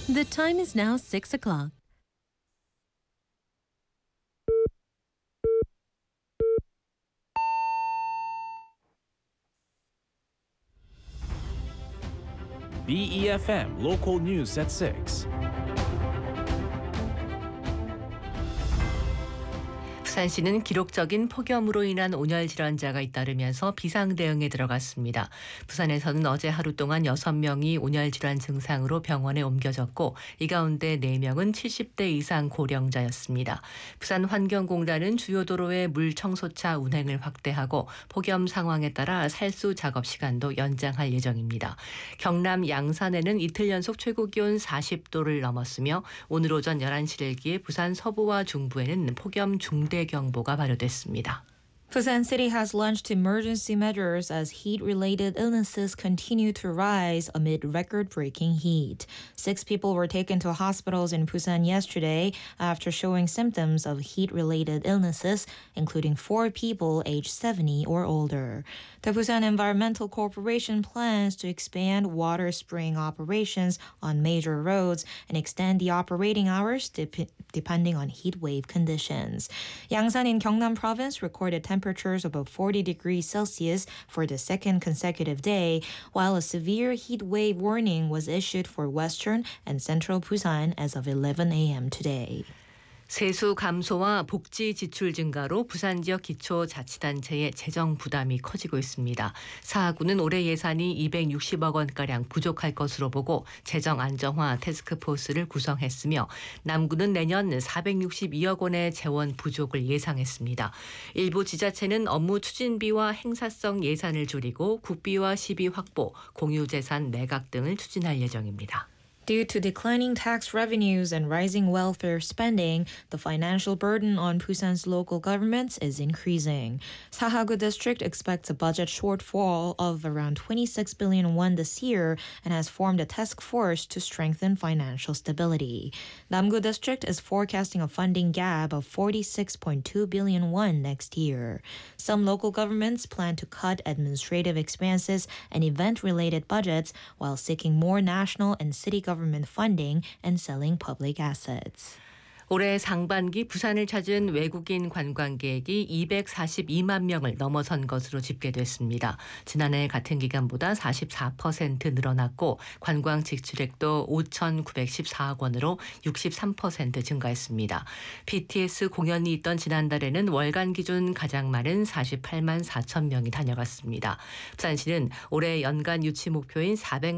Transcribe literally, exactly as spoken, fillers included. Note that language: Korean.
The time is now six o'clock. B E F M Local News at six. 부산시는 기록적인 폭염으로 인한 온열 질환자가 잇따르면서 비상대응에 들어갔습니다. 부산에서는 어제 하루 동안 여섯 명이 온열 질환 증상으로 병원에 옮겨졌고 이 가운데 네 명은 칠십 대 이상 고령자였습니다. 부산환경공단은 주요 도로의 물 청소차 운행을 확대하고 폭염 상황에 따라 살수 작업 시간도 연장할 예정입니다. 경남 양산에는 이틀 연속 최고기온 사십 도를 넘었으며 오늘 오전 열한 시를 기해 부산 서부와 중부에는 폭염 중대 경보가 발효됐습니다. Busan City has launched emergency measures as heat-related illnesses continue to rise amid record-breaking heat. Six people were taken to hospitals in Busan yesterday after showing symptoms of heat-related illnesses, including four people aged seventy or older. The Busan Environmental Corporation plans to expand water spraying operations on major roads and extend the operating hours dep- depending on heat wave conditions. Yangsan in Gyeongnam Province recorded temperatures above forty degrees Celsius for the second consecutive day, while a severe heat wave warning was issued for western and central Busan as of eleven a.m. today. 세수 감소와 복지 지출 증가로 부산 지역 기초자치단체의 재정 부담이 커지고 있습니다. 사하구는 올해 예산이 이백육십억 원가량 부족할 것으로 보고 재정 안정화 태스크포스를 구성했으며 남구는 내년 사백육십이억 원의 재원 부족을 예상했습니다. 일부 지자체는 업무 추진비와 행사성 예산을 줄이고 국비와 시비 확보, 공유재산 매각 등을 추진할 예정입니다. Due to declining tax revenues and rising welfare spending, the financial burden on Busan's local governments is increasing. Sahagu District expects a budget shortfall of around twenty-six billion won this year and has formed a task force to strengthen financial stability. Namgu District is forecasting a funding gap of forty-six point two billion won next year. Some local governments plan to cut administrative expenses and event-related budgets while seeking more national and city government government funding and selling public assets. 올해 상반기 부산을 찾은 외국인 관광객이 이백사십이만 명을 넘어선 것으로 집계됐습니다. 지난해 같은 기간보다 사십사 퍼센트 늘어났고 관광 지출액도 오천구백십사억 원으로 육십삼 퍼센트 증가했습니다. 비티에스 공연이 있던 지난달에는 월간 기준 가장 많은 사십팔만 사천 명이 다녀갔습니다. 부산시는 올해 연간 유치 목표인 사백